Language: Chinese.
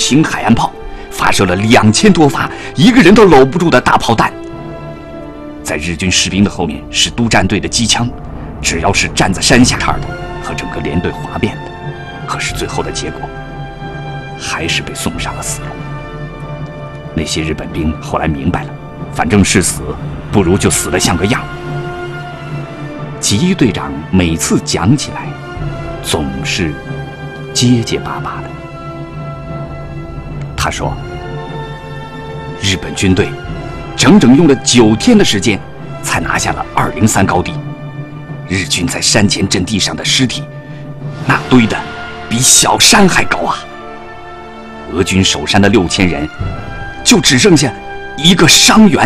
型海岸炮，发射了2000多发一个人都搂不住的大炮弹。在日军士兵的后面是督战队的机枪，只要是站在山下的，和整个连队哗变的。可是最后的结果，还是被送上了死路。那些日本兵后来明白了，反正是死，不如就死得像个样。吉队长每次讲起来，总是结结巴巴的。他说，日本军队整整用了9天的时间，才拿下了203高地。日军在山前阵地上的尸体，那堆的比小山还高啊！俄军守山的6000人，就只剩下一个伤员。